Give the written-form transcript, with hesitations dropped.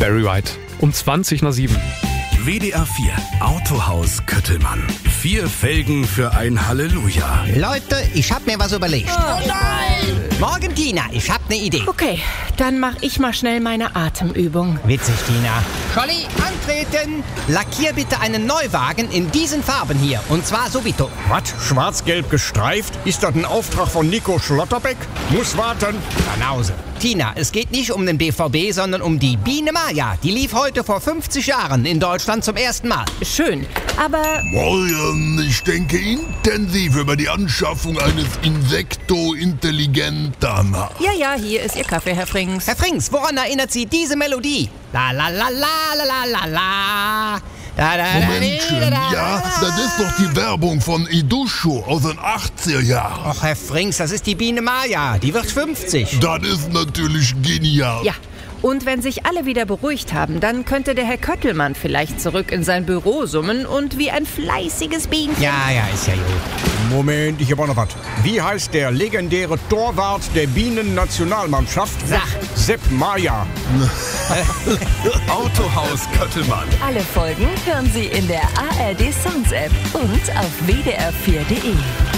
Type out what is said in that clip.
Barry White. Um 20:07. WDR 4 Autohaus Köttelmann. 4 Felgen für ein Halleluja. Leute, ich hab mir was überlegt. Oh nein! Morgen, Tina, ich hab ne Idee. Okay, dann mach ich mal schnell meine Atemübung. Witzig, Tina. Scholli, antreten! Lackier bitte einen Neuwagen in diesen Farben hier. Und zwar subito. Was? Schwarz-gelb gestreift? Ist das ein Auftrag von Nico Schlotterbeck? Muss warten. Banause. Tina, es geht nicht um den BVB, sondern um die Biene Maya. Die lief heute vor 50 Jahren in Deutschland zum ersten Mal. Schön, aber Morgen, ich denke intensiv über die Anschaffung eines Insekto Intelligenta nach. ja, hier ist Ihr Kaffee, Herr Frings. Herr Frings, woran erinnert Sie diese Melodie? La la la la la la la la. Momentchen, ja, das ist doch die Werbung von Idusho aus den 80er Jahren. Och, Herr Frings, das ist die Biene Maya. Die wird 50. Das ist natürlich genial. Ja, und wenn sich alle wieder beruhigt haben, dann könnte der Herr Köttelmann vielleicht zurück in sein Büro summen und wie ein fleißiges Bienchen. Ja, ist ja gut. Moment, ich hab auch noch was. Wie heißt der legendäre Torwart der Bienen-Nationalmannschaft? Sag. Sepp Maya. Autohaus Köttelmann. Alle Folgen hören Sie in der ARD Songs App und auf wdr4.de.